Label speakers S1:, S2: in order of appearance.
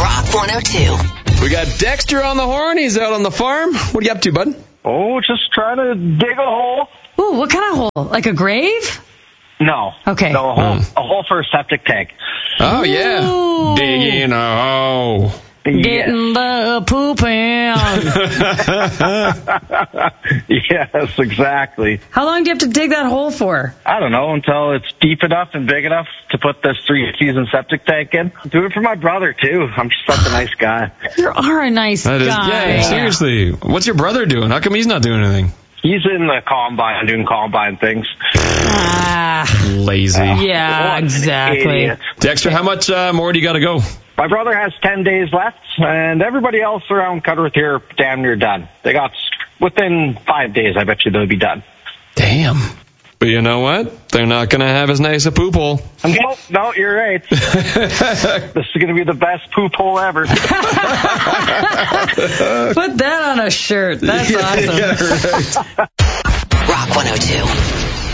S1: Rock 102.
S2: We got Dexter on the horn. He's out on the farm. What are you up to, bud?
S3: Oh, just trying to dig a hole.
S4: Ooh, what kind of hole? Like a grave?
S3: No.
S4: Okay.
S3: No, a hole for a septic tank.
S2: Oh, yeah.
S4: Ooh.
S2: Digging a hole.
S4: Getting the poop in.
S3: Yes, exactly.
S4: How long do you have to dig that hole for?
S3: I don't know, until it's deep enough and big enough to put this 3-season septic tank in. Do it for my brother, too. I'm just such a nice guy.
S4: You are a nice
S2: That is,
S4: guy.
S2: yeah, seriously. What's your brother doing? How come he's not doing anything?
S3: He's in the combine, doing combine things.
S2: Lazy.
S4: Yeah,
S3: What an
S4: exactly.
S3: idiot.
S2: Dexter, how much more do you got to go?
S3: My brother has 10 days left, and everybody else around Cudworth here damn near done. They got, within 5 days, I bet you they'll be done.
S2: Damn. But you know what? They're not going to have as nice a poop hole.
S3: No, you're right. This is going to be the best poop hole ever.
S4: Put that on a shirt. That's awesome.
S2: Yeah, right.
S1: Rock 102.